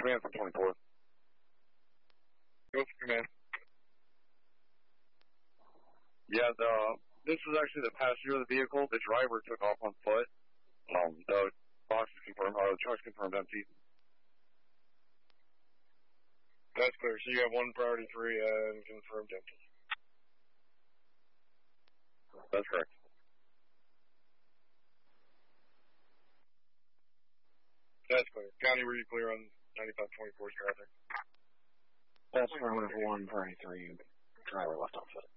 command from 24. Go for command. Yeah, this was actually the passenger of the vehicle. The driver took off on foot. The box is confirmed, the truck's confirmed empty. That's clear. So you have 1 priority 3 and confirmed empty. That's correct. That's clear. County, were you clear on 9524's traffic? That's affirmative 1 priority 3. Driver left on foot.